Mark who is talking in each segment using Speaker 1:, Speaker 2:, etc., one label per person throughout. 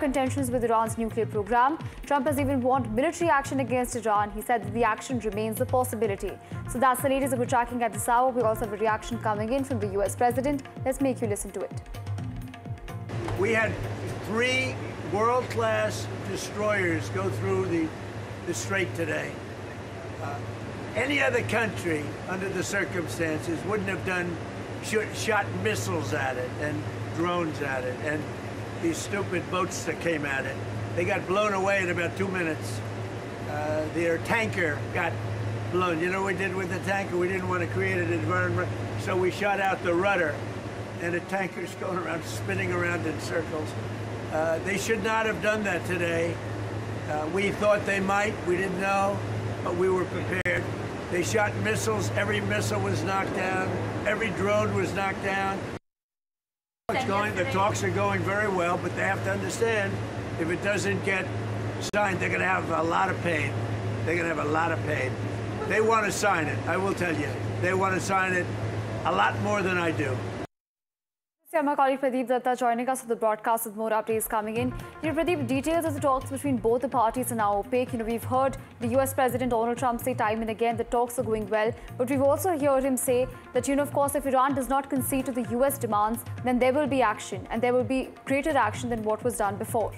Speaker 1: contentions with Iran's nuclear program. Trump has even warned military action against Iran. He said that the action remains a possibility. So that's the latest that we're tracking at this hour. We also have a reaction coming in from the US president. Let's make you listen to it.
Speaker 2: We had 3 world-class destroyers go through the strait today. Any other country, under the circumstances, wouldn't have shot missiles at it and drones at it, and these stupid boats that came at it. They got blown away in about 2 minutes. Their tanker got blown. You know what we did with the tanker? We didn't want to create an environment, so we shot out the rudder, and the tanker's going around, spinning around in circles. They should not have done that today. We thought they might. We didn't know, but we were prepared. They shot missiles. Every missile was knocked down. Every drone was knocked down. The talks are going very well, but they have to understand, if it doesn't get signed, they're going to have a lot of pain. They're going to have a lot of pain. They want to sign it, I will tell you. They want to sign it a lot more than I do.
Speaker 1: My colleague Pradeep Datta joining us for the broadcast with more updates coming in. Pradeep, details of the talks between both the parties are now opaque. We've heard the US President Donald Trump say time and again that talks are going well. But we've also heard him say that, of course, if Iran does not concede to the US demands, then there will be action, and there will be greater action than what was done before.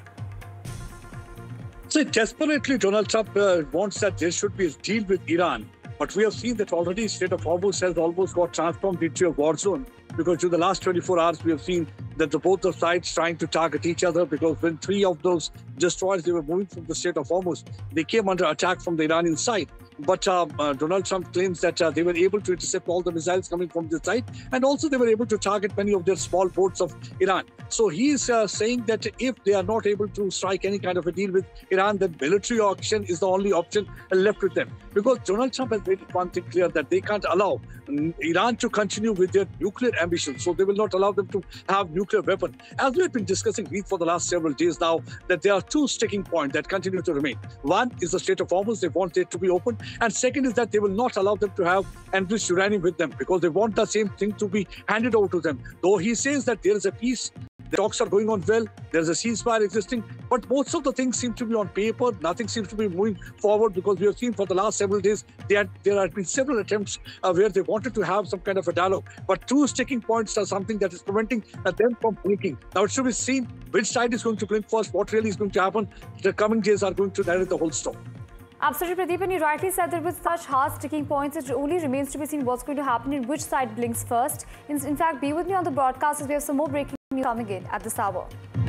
Speaker 3: So desperately, Donald Trump wants that there should be a deal with Iran. But we have seen that already Strait of Hormuz has almost got transformed into a war zone. Because in the last 24 hours, we have seen that both the sides trying to target each other, because when 3 of those destroyers, they were moving from the Strait of Hormuz, they came under attack from the Iranian side. But Donald Trump claims that they were able to intercept all the missiles coming from the side, and also they were able to target many of their small boats of Iran. So he is saying that if they are not able to strike any kind of a deal with Iran, then military action is the only option left with them. Because Donald Trump has made one thing clear, that they can't allow Iran to continue with their nuclear ambitions. So they will not allow them to have nuclear weapon. As we have been discussing for the last several days now, that there are 2 sticking points that continue to remain. One is the Strait of Hormuz. They want it to be open. And second is that they will not allow them to have enriched uranium with them, because they want the same thing to be handed over to them. Though he says that there is a peace, the talks are going on well, there's a ceasefire existing, but most of the things seem to be on paper. Nothing seems to be moving forward, because we have seen for the last several days there have been several attempts where they wanted to have some kind of a dialogue. But 2 sticking points are something that is preventing them from blinking. Now it should be seen which side is going to blink first, what really is going to happen. The coming days are going to narrate the whole story.
Speaker 1: Absolutely, Pradeep, and you rightly said that with such hard sticking points, it only remains to be seen what's going to happen and which side blinks first. In fact, be with me on the broadcast as we have some more breaking news coming in at this hour.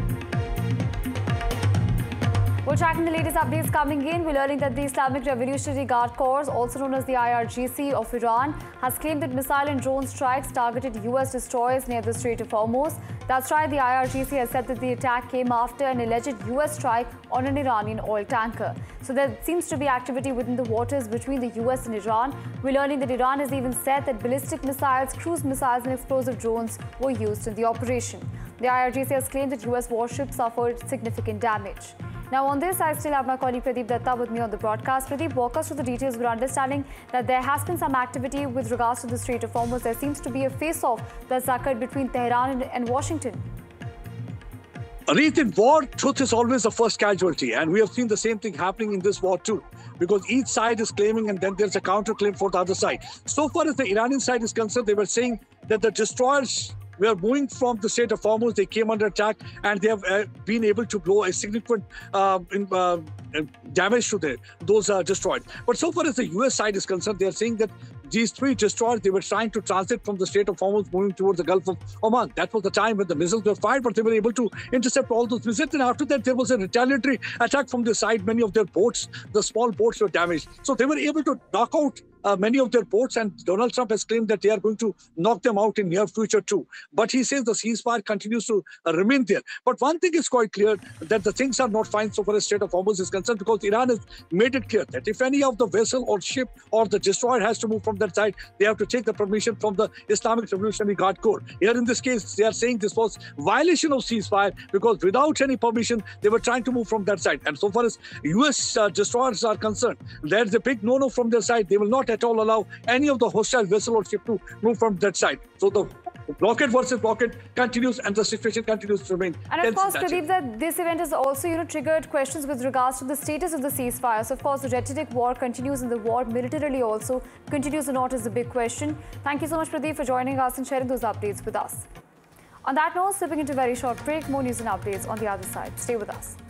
Speaker 1: We're tracking the latest updates coming in. We're learning that the Islamic Revolutionary Guard Corps, also known as the IRGC of Iran, has claimed that missile and drone strikes targeted US destroyers near the Strait of Hormuz. That's right, the IRGC has said that the attack came after an alleged US strike on an Iranian oil tanker. So there seems to be activity within the waters between the US and Iran. We're learning that Iran has even said that ballistic missiles, cruise missiles and explosive drones were used in the operation. The IRGC has claimed that US warships suffered significant damage. Now on this, I still have my colleague Pradeep Datta with me on the broadcast. Pradeep, walk us through the details. We're understanding that there has been some activity with regards to the Strait of Hormuz. There seems to be a face-off that's occurred between Tehran and Washington.
Speaker 3: In war, truth is always the first casualty, and we have seen the same thing happening in this war too, because each side is claiming and then there's a counterclaim for the other side. So far as the Iranian side is concerned, they were saying that the destroyers were moving from the Strait of Hormuz. They came under attack, and they have been able to blow a significant damage to those destroyed. But so far as the US side is concerned, they are saying that these 3 destroyers, they were trying to transit from the Strait of Hormuz, moving towards the Gulf of Oman. That was the time when the missiles were fired, but they were able to intercept all those missiles. And after that, there was a retaliatory attack from the side. Many of their boats, the small boats, were damaged. So they were able to knock out many of their boats, and Donald Trump has claimed that they are going to knock them out in near future too. But he says the ceasefire continues to remain there. But one thing is quite clear, that the things are not fine so far as Strait of Hormuz is concerned, because Iran has made it clear that if any of the vessel or ship or the destroyer has to move from that side, they have to take the permission from the Islamic Revolutionary Guard Corps. Here in this case, they are saying this was violation of ceasefire, because without any permission, they were trying to move from that side. And so far as US destroyers are concerned, there's a big no-no from their side. They will not at all allow any of the hostile vessel or ship to move from that side. So the blockade versus blockade continues and the situation continues to remain
Speaker 1: And
Speaker 3: tense
Speaker 1: of course,
Speaker 3: in that
Speaker 1: Pradeep, that this event has also, triggered questions with regards to the status of the ceasefire. So, of course, the rhetoric war continues and the war militarily also continues or not is the big question. Thank you so much, Pradeep, for joining us and sharing those updates with us. On that note, slipping into a very short break, more news and updates on the other side. Stay with us.